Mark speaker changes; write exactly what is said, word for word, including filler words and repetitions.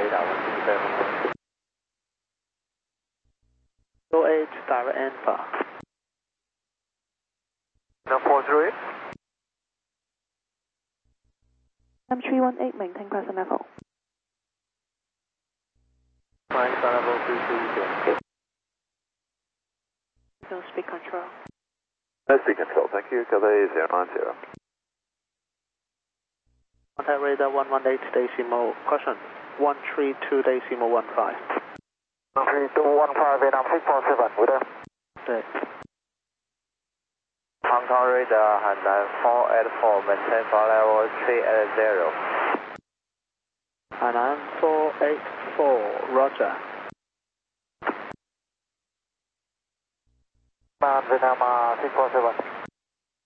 Speaker 1: radar one two seven.
Speaker 2: zero eight direct Alpha.
Speaker 1: No four zero eight.
Speaker 3: M three one eight, maintain present level.
Speaker 1: Flying star level two three zero.
Speaker 3: No speed control.
Speaker 1: No speed control, thank you. Cathay zero nine zero.
Speaker 2: Contact radar one one eight decimal, caution, one three two decimal one five.
Speaker 1: one three two one five, Vietnam six four seven, with them.
Speaker 2: 对。
Speaker 1: Hong Kong radar 海南 four eight four, maintain flight level three eight zero.
Speaker 2: 海南 four eight four, Roger.
Speaker 1: Vietnam six four seven.